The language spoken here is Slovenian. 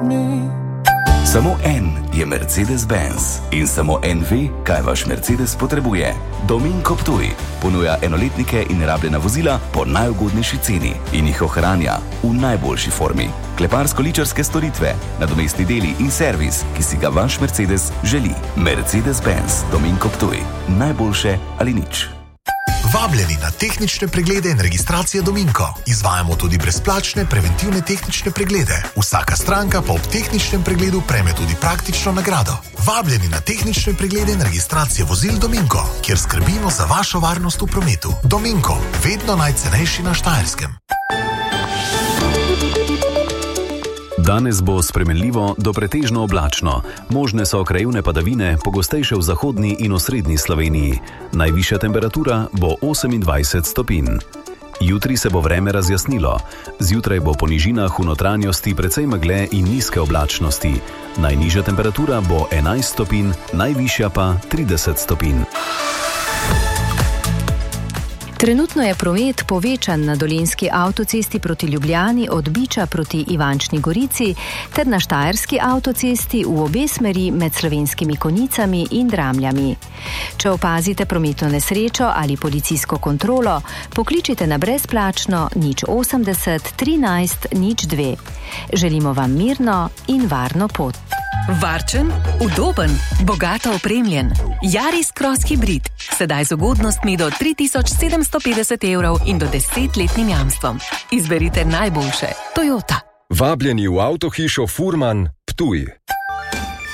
Samo en je Mercedes-Benz in samo en ve, kaj vaš Mercedes potrebuje. Dominko Ptuj ponuja enoletnike in rabljena vozila po najugodnejši ceni in jih ohranja v najboljši formi. Kleparsko-ličarske storitve, nadomestni deli in servis, ki si ga vaš Mercedes želi. Mercedes-Benz Dominko Ptuj. Najboljše ali nič. Vabljeni na tehnične preglede in registracije Dominko. Izvajamo tudi brezplačne preventivne tehnične preglede. Vsaka stranka pa ob tehničnem pregledu prejme tudi praktično nagrado. Vabljeni na tehnične preglede in registracije vozil Dominko, kjer skrbimo za vašo varnost v prometu. Dominko, vedno najcenejši na Štajerskem. Danes bo spremenljivo do pretežno oblačno. Možne so krajevne padavine, pogostejše v zahodni in osrednji Sloveniji. Najvišja temperatura bo 28 stopinj. Jutri se bo vreme razjasnilo. Zjutraj bo po nižinah v notranjosti precej megle in nizke oblačnosti. Najnižja temperatura bo 11 stopinj, najvišja pa 30 stopinj. Trenutno je promet povečan na dolenjski avtocesti proti Ljubljani od Biča proti Ivančni Gorici ter na štajerski avtocesti v obe smeri med Slovenskimi Konjicami in Dramljami. Če opazite prometno nesrečo ali policijsko kontrolo, pokličite na brezplačno 080 13 02. Želimo vam mirno in varno pot. Varčen, udoben, bogato opremljen. Yaris Cross Hybrid. Sedaj z ugodnostmi do 3750 € in do 10-letnim jamstvom. Izberite najboljše. Toyota. Vabljeni v avtohišo Furman Ptuj.